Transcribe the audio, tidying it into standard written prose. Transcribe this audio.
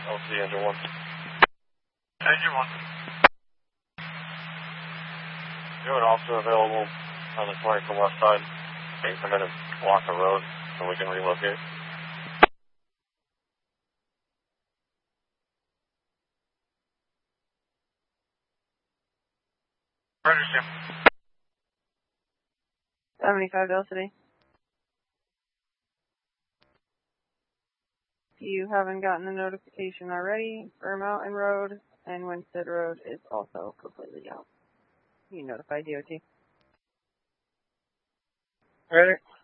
LC engine 1. Engine 1. You have an officer available on the 24 west side. Can you come in and block the road so we can relocate? Register. 75 City. If you haven't gotten the notification already, for Mountain Road and Winstead Road is also completely out. You notify DOT. Ready?